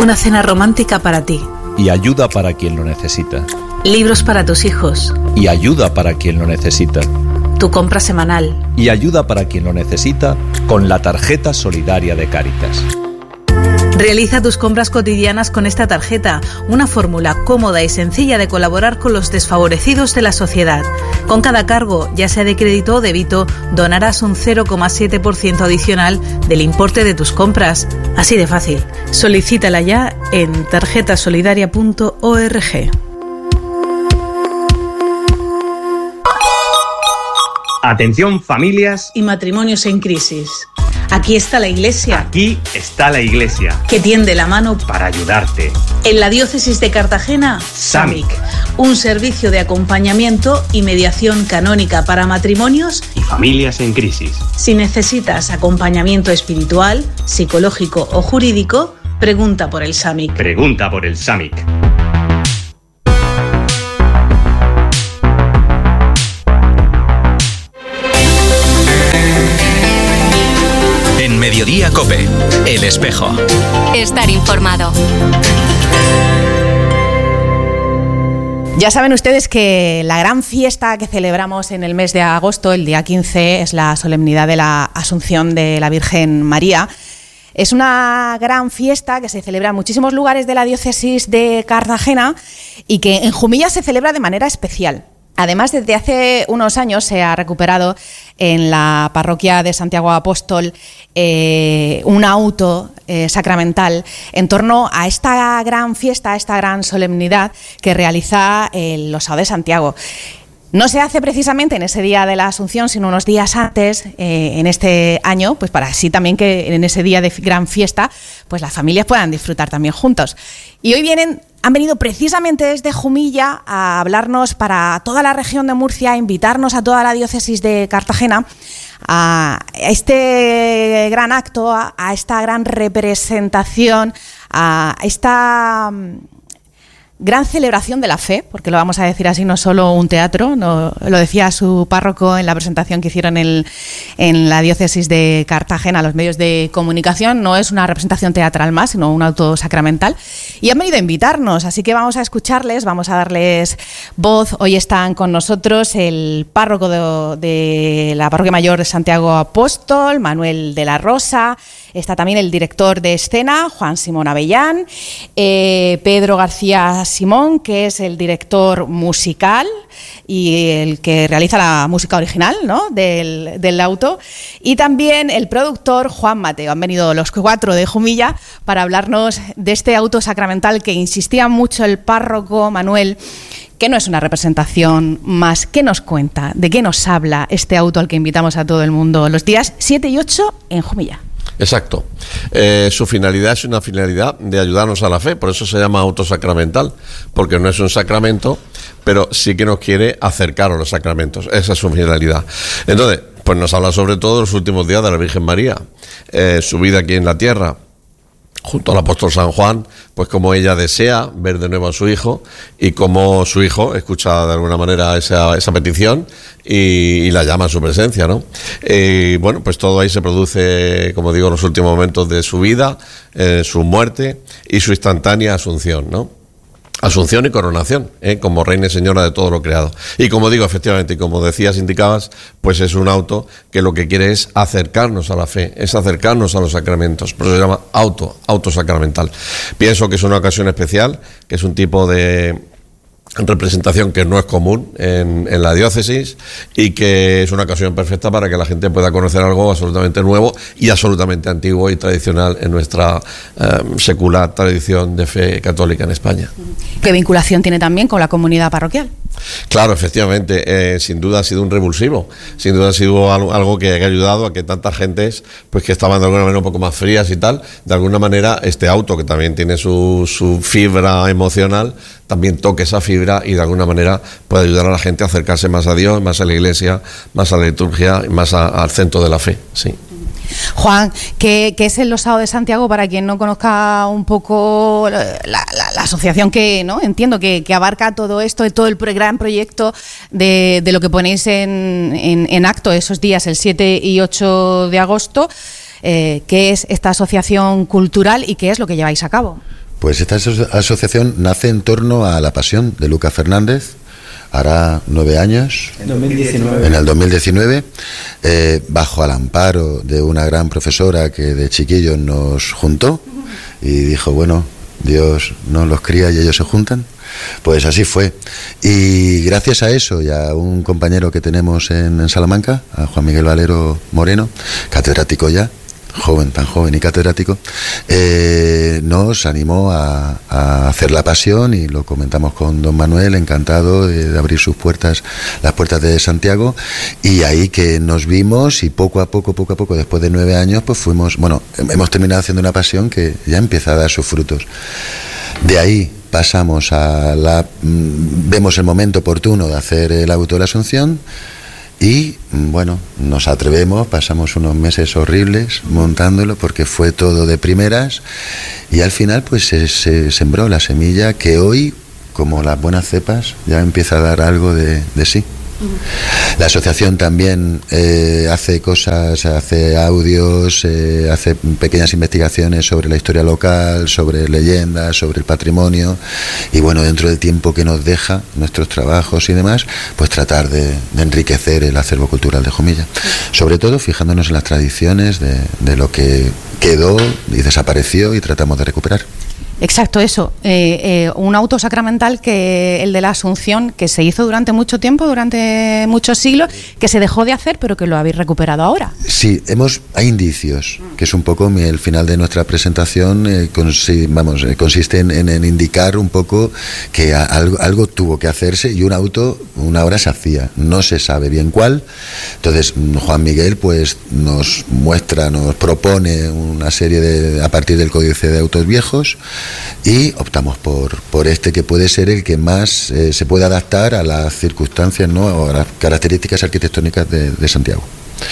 Una cena romántica para ti. Y ayuda para quien lo necesita. Libros para tus hijos. Y ayuda para quien lo necesita. Tu compra semanal. Y ayuda para quien lo necesita con la tarjeta solidaria de Cáritas. Realiza tus compras cotidianas con esta tarjeta, una fórmula cómoda y sencilla de colaborar con los desfavorecidos de la sociedad. Con cada cargo, ya sea de crédito o débito, donarás un 0,7% adicional del importe de tus compras. Así de fácil. Solicítala ya en tarjetasolidaria.org. Atención, familias y matrimonios en crisis. Aquí está la Iglesia. Aquí está la Iglesia. Que tiende la mano para ayudarte. En la diócesis de Cartagena, SAMIC, un servicio de acompañamiento y mediación canónica para matrimonios y familias en crisis. Si necesitas acompañamiento espiritual, psicológico o jurídico, pregunta por el SAMIC. Pregunta por el SAMIC. Mediodía COPE, El Espejo. Estar informado. Ya saben ustedes que la gran fiesta que celebramos en el mes de agosto, el día 15, es la solemnidad de la Asunción de la Virgen María. Es una gran fiesta que se celebra en muchísimos lugares de la diócesis de Cartagena y que en Jumilla se celebra de manera especial. Además, desde hace unos años se ha recuperado en la parroquia de Santiago Apóstol un auto sacramental en torno a esta gran fiesta, a esta gran solemnidad que realiza los sábados de Santiago. No se hace precisamente en ese día de la Asunción, sino unos días antes, en este año, pues para así también que en ese día de gran fiesta, pues las familias puedan disfrutar también juntos. Y hoy han venido precisamente desde Jumilla a hablarnos para toda la región de Murcia, a invitarnos a toda la diócesis de Cartagena a este gran acto, a esta gran representación, a esta gran celebración de la fe, porque lo vamos a decir así, no solo un teatro, lo decía su párroco en la presentación que hicieron en la diócesis de Cartagena a los medios de comunicación, no es una representación teatral más, sino un auto sacramental, y han venido a invitarnos, así que vamos a escucharles, vamos a darles voz. Hoy están con nosotros el párroco de la parroquia mayor de Santiago Apóstol, Manuel de la Rosa, está también el director de escena, Juan Simón Avellán, Pedro García Simón, que es el director musical y el que realiza la música original, ¿no?, del auto, y también el productor Juan Mateo. Han venido los 4 de Jumilla para hablarnos de este auto sacramental que insistía mucho el párroco Manuel, que no es una representación más. ¿Qué nos cuenta? ¿De qué nos habla este auto al que invitamos a todo el mundo los días 7 y 8 en Jumilla? Exacto. Su finalidad es una finalidad de ayudarnos a la fe, por eso se llama auto sacramental, porque no es un sacramento, pero sí que nos quiere acercar a los sacramentos. Esa es su finalidad. Entonces, pues nos habla sobre todo de los últimos días de la Virgen María, su vida aquí en la tierra, junto al apóstol San Juan, pues como ella desea ver de nuevo a su hijo y como su hijo escucha de alguna manera esa petición y la llama a su presencia, ¿no? Bueno, pues todo ahí se produce, como digo, en los últimos momentos de su vida, su muerte y su instantánea asunción, ¿no? Asunción y coronación, como reina y señora de todo lo creado. Y como digo, efectivamente, y como decías, indicabas, pues es un auto que lo que quiere es acercarnos a la fe, es acercarnos a los sacramentos. Por eso se llama auto sacramental. Pienso que es una ocasión especial, que es un tipo de representación que no es común en la diócesis y que es una ocasión perfecta para que la gente pueda conocer algo absolutamente nuevo y absolutamente antiguo y tradicional en nuestra secular tradición de fe católica en España. ¿Qué vinculación tiene también con la comunidad parroquial? Claro, efectivamente, sin duda ha sido un revulsivo, sin duda ha sido algo que ha ayudado a que tantas gentes, pues que estaban de alguna manera un poco más frías y tal, de alguna manera este auto, que también tiene su fibra emocional, también toque esa fibra y de alguna manera puede ayudar a la gente a acercarse más a Dios, más a la Iglesia, más a la liturgia y más al centro de la fe, sí. Juan, ¿qué es el Osado de Santiago para quien no conozca un poco la asociación que, ¿no?, entiendo que abarca todo esto, todo el gran proyecto de lo que ponéis en acto esos días, el 7 y 8 de agosto? ¿Qué es esta asociación cultural y qué es lo que lleváis a cabo? Pues esta asociación nace en torno a La Pasión de Lucas Fernández, hará 9 años, en el 2019, bajo el amparo de una gran profesora que de chiquillos nos juntó y dijo, bueno, Dios nos los cría y ellos se juntan. Pues así fue. Y gracias a eso y a un compañero que tenemos en Salamanca, a Juan Miguel Valero Moreno, catedrático ya, tan joven y catedrático, nos animó a hacer La Pasión, y lo comentamos con don Manuel, encantado de abrir sus puertas, las puertas de Santiago, y ahí que nos vimos, y poco a poco, después de 9 años, pues hemos terminado haciendo una Pasión que ya empieza a dar sus frutos. De ahí pasamos vemos el momento oportuno de hacer el auto de la Asunción. Y bueno, nos atrevemos, pasamos unos meses horribles montándolo porque fue todo de primeras, y al final pues se sembró la semilla que hoy, como las buenas cepas, ya empieza a dar algo de sí. La asociación también hace cosas, hace audios, hace pequeñas investigaciones sobre la historia local, sobre leyendas, sobre el patrimonio, y bueno, dentro del tiempo que nos deja nuestros trabajos y demás, pues tratar de enriquecer el acervo cultural de Jumilla, sobre todo fijándonos en las tradiciones de lo que quedó y desapareció y tratamos de recuperar. Exacto, eso. Un auto sacramental, que el de la Asunción, que se hizo durante mucho tiempo, durante muchos siglos, que se dejó de hacer, pero que lo habéis recuperado ahora. Sí, hay indicios, que es un poco el final de nuestra presentación, consiste en indicar un poco que algo tuvo que hacerse, y un auto una hora se hacía, no se sabe bien cuál. Entonces Juan Miguel pues nos propone una serie a partir del Códice de Autos Viejos, y optamos por este, que puede ser el que más se puede adaptar a las circunstancias, ¿no?, o a las características arquitectónicas de Santiago.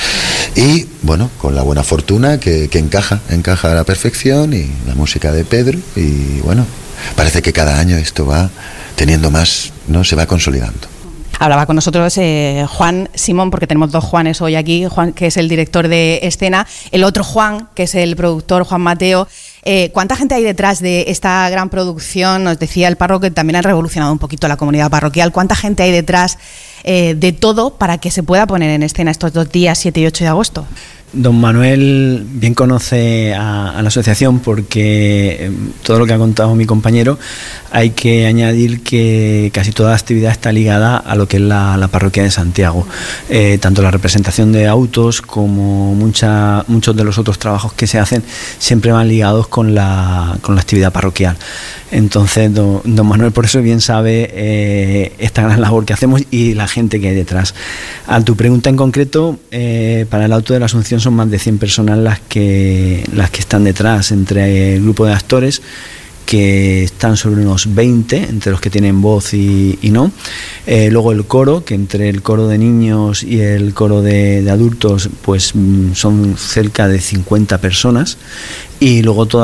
Y bueno, con la buena fortuna que encaja a la perfección, y la música de Pedro, y bueno, parece que cada año esto va teniendo más, ¿no?, se va consolidando. Hablaba con nosotros Juan Simón, porque tenemos 2 Juanes hoy aquí, Juan, que es el director de escena, el otro Juan, que es el productor, Juan Mateo. ¿Cuánta gente hay detrás de esta gran producción? Nos decía el párroco que también han revolucionado un poquito la comunidad parroquial. ¿Cuánta gente hay detrás de todo para que se pueda poner en escena estos 2 días, 7 y 8 de agosto? Don Manuel bien conoce a la asociación, porque todo lo que ha contado mi compañero, hay que añadir que casi toda la actividad está ligada a lo que es la parroquia de Santiago. Tanto la representación de autos como muchos de los otros trabajos que se hacen siempre van ligados con la actividad parroquial. Entonces don Manuel por eso bien sabe esta gran labor que hacemos y la gente que hay detrás. A tu pregunta en concreto, para el auto de la Asunción son más de 100 personas las que están detrás, entre el grupo de actores, que están sobre unos 20, entre los que tienen voz y no. Luego el coro, que entre el coro de niños y el coro de adultos pues son cerca de 50 personas. Y luego todo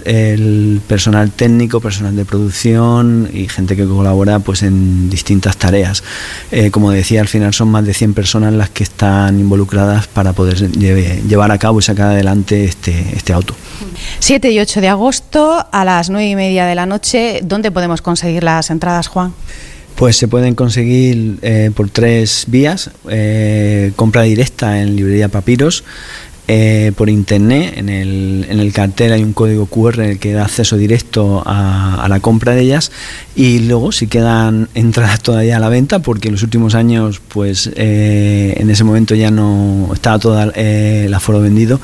el personal técnico, personal de producción y gente que colabora pues en distintas tareas. Como decía, al final son más de 100 personas las que están involucradas para poder llevar a cabo y sacar adelante este auto. 7 y 8 de agosto a las 9:30 de la noche. ¿Dónde podemos conseguir las entradas, Juan? Pues se pueden conseguir por 3 vías. Compra directa en Librería Papiros. Por internet, en el cartel hay un código QR en el que da acceso directo a la compra de ellas, y luego si quedan entradas todavía a la venta, porque en los últimos años pues en ese momento ya no estaba todo el aforo vendido,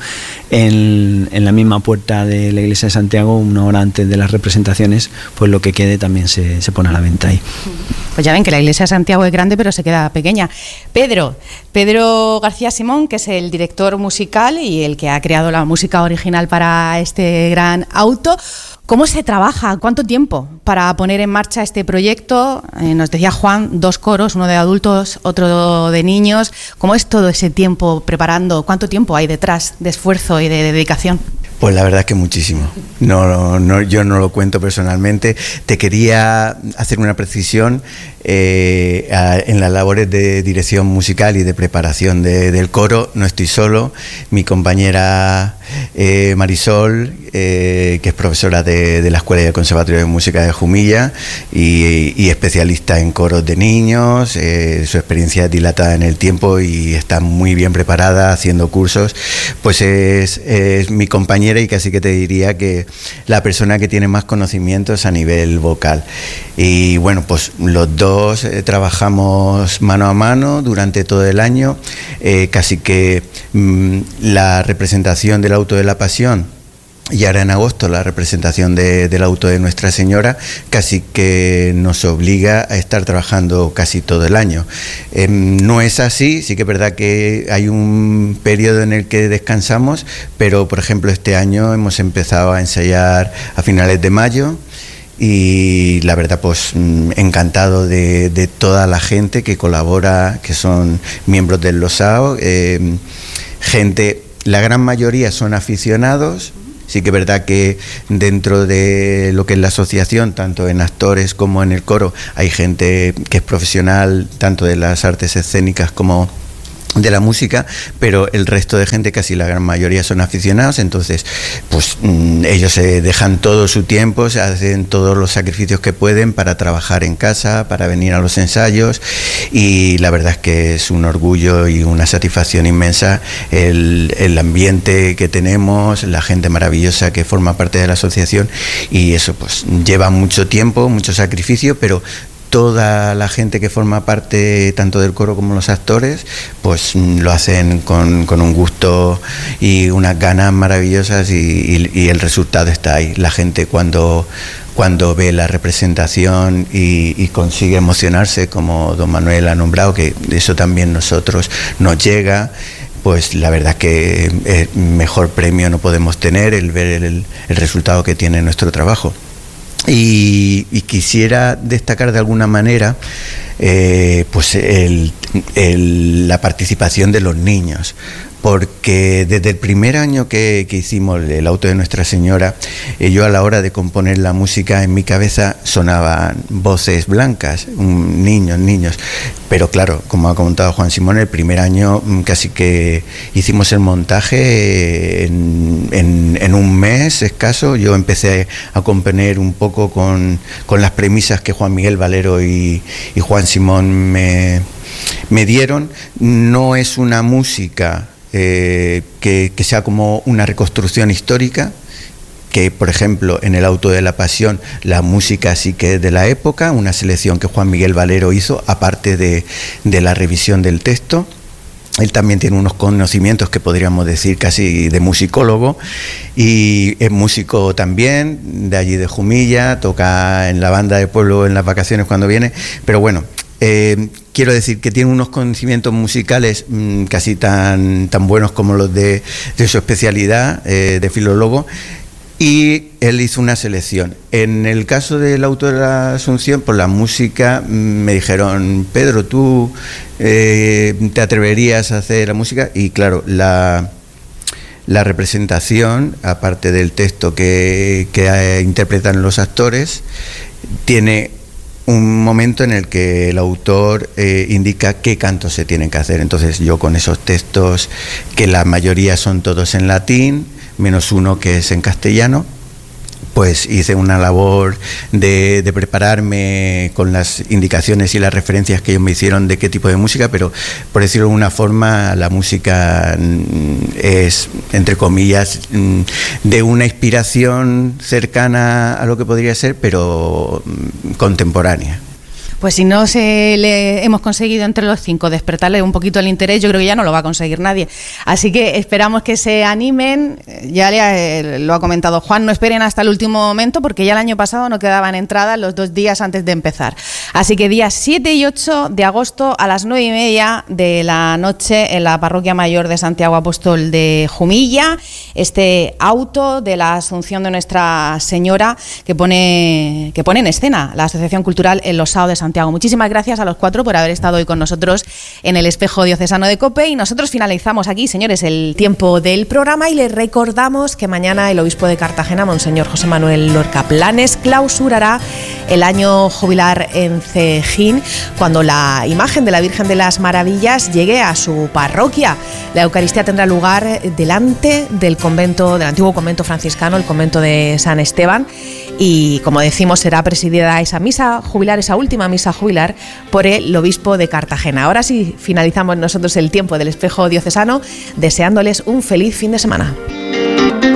en la misma puerta de la iglesia de Santiago, una hora antes de las representaciones, pues lo que quede también se pone a la venta ahí. Pues ya ven que la iglesia de Santiago es grande, pero se queda pequeña. Pedro García Simón, que es el director musical y el que ha creado la música original para este gran auto. ¿Cómo se trabaja? ¿Cuánto tiempo para poner en marcha este proyecto? Nos decía Juan, 2 coros, uno de adultos, otro de niños. ¿Cómo es todo ese tiempo preparando? ¿Cuánto tiempo hay detrás de esfuerzo y de dedicación? Pues la verdad es que muchísimo. Yo no lo cuento personalmente. Te quería hacer una precisión en las labores de dirección musical y de preparación del coro. No estoy solo. Mi compañera Marisol, que es profesora de la Escuela y del Conservatorio de Música de Jumilla y especialista en coros de niños. Su experiencia es dilatada en el tiempo y está muy bien preparada haciendo cursos. Pues es mi compañera y casi que te diría que la persona que tiene más conocimientos a nivel vocal. Y bueno, pues los dos trabajamos mano a mano durante todo el año. Casi que la representación del Auto de la Pasión y ahora en agosto la representación del Auto de Nuestra Señora casi que nos obliga a estar trabajando casi todo el año. No es así, sí que es verdad que hay un periodo en el que descansamos, pero por ejemplo este año hemos empezado a ensayar a finales de mayo. Y la verdad, pues encantado de toda la gente que colabora, que son miembros del LOSAO, gente, la gran mayoría son aficionados. Sí que es verdad que dentro de lo que es la asociación, tanto en actores como en el coro, hay gente que es profesional tanto de las artes escénicas como de la música, pero el resto de gente, casi la gran mayoría, son aficionados. Entonces pues ellos se dejan todo su tiempo, se hacen todos los sacrificios que pueden para trabajar en casa, para venir a los ensayos, y la verdad es que es un orgullo y una satisfacción inmensa el ambiente que tenemos, la gente maravillosa que forma parte de la asociación, y eso pues lleva mucho tiempo, mucho sacrificio, pero toda la gente que forma parte tanto del coro como los actores pues lo hacen con un gusto y unas ganas maravillosas, y el resultado está ahí. La gente cuando ve la representación y consigue emocionarse, como don Manuel ha nombrado, que eso también nosotros nos llega, pues la verdad que mejor premio no podemos tener, el ver el resultado que tiene nuestro trabajo. Y quisiera destacar de alguna manera pues la participación de los niños, porque desde el primer año que hicimos el Auto de Nuestra Señora, yo a la hora de componer la música en mi cabeza sonaban voces blancas, niños, pero claro, como ha comentado Juan Simón, el primer año casi que hicimos el montaje en un mes escaso. Yo empecé a componer un poco con las premisas que Juan Miguel Valero y Juan Simón me dieron. No es una música que sea como una reconstrucción histórica, que por ejemplo en el Auto de la Pasión la música sí que es de la época, una selección que Juan Miguel Valero hizo aparte de la revisión del texto. Él también tiene unos conocimientos que podríamos decir casi de musicólogo, y es músico también, de allí de Jumilla, toca en la banda de pueblo en las vacaciones cuando viene, pero bueno, quiero decir que tiene unos conocimientos musicales casi tan buenos como los de su especialidad de filólogo, y él hizo una selección. En el caso del Auto de la Asunción, por la música me dijeron: Pedro, ¿tú te atreverías a hacer la música? Y claro, la representación, aparte del texto que interpretan los actores, tiene un momento en el que el autor indica qué cantos se tienen que hacer. Entonces yo, con esos textos, que la mayoría son todos en latín, menos uno que es en castellano, pues hice una labor de prepararme con las indicaciones y las referencias que ellos me hicieron de qué tipo de música, pero por decirlo de una forma, la música es, entre comillas, de una inspiración cercana a lo que podría ser, pero contemporánea. Pues si no hemos conseguido entre los 5 despertarle un poquito el interés, yo creo que ya no lo va a conseguir nadie. Así que esperamos que se animen. Ya lo ha comentado Juan, no esperen hasta el último momento, porque ya el año pasado no quedaban entradas los 2 días antes de empezar. Así que días 7 y 8 de agosto a las 9:30 de la noche en la Parroquia Mayor de Santiago Apóstol de Jumilla, este Auto de la Asunción de Nuestra Señora que pone en escena la Asociación Cultural El Losao de Santiago Santiago. Muchísimas gracias a los 4 por haber estado hoy con nosotros en el Espejo Diocesano de COPE, y nosotros finalizamos aquí, señores, el tiempo del programa, y les recordamos que mañana el obispo de Cartagena, Monseñor José Manuel Lorca Planes, clausurará el año jubilar en Cejín cuando la imagen de la Virgen de las Maravillas llegue a su parroquia. La Eucaristía tendrá lugar delante del convento, del antiguo convento franciscano, el convento de San Esteban, y como decimos, será presidida esa misa jubilar, esa última misa jubilar, por el obispo de Cartagena. Ahora sí finalizamos nosotros el tiempo del Espejo Diocesano, deseándoles un feliz fin de semana.